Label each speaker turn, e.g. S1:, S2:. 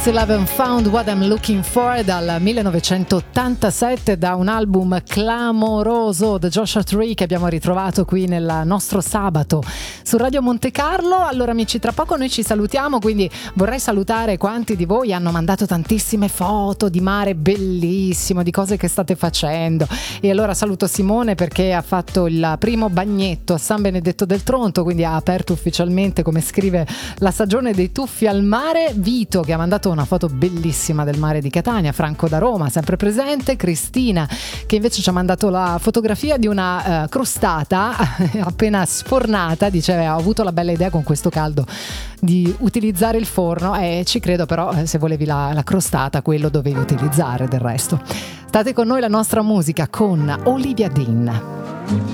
S1: Still Haven't Found What I'm Looking For dal 1987, da un album clamoroso, The Joshua Tree, che abbiamo ritrovato qui nel nostro sabato su Radio Monte Carlo. Allora amici, tra poco noi ci salutiamo, quindi vorrei salutare quanti di voi hanno mandato tantissime foto di mare bellissimo, di cose che state facendo. E allora saluto Simone perché ha fatto il primo bagnetto a San Benedetto del Tronto, quindi ha aperto ufficialmente, come scrive, la stagione dei tuffi al mare. Vito che ha mandato una foto bellissima del mare di Catania, Franco da Roma sempre presente, Cristina che invece ci ha mandato la fotografia di una crostata appena sfornata, dice ho avuto la bella idea con questo caldo di utilizzare il forno, e ci credo, però se volevi la crostata quello dovevi utilizzare, del resto. State con noi, la nostra musica con Olivia Dean.